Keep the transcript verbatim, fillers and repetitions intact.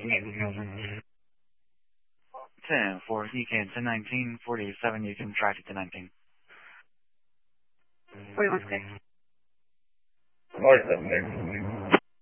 ten for E K and ten nineteen, forty-seven, you can track it to nineteen. forty-one six. forty-seven.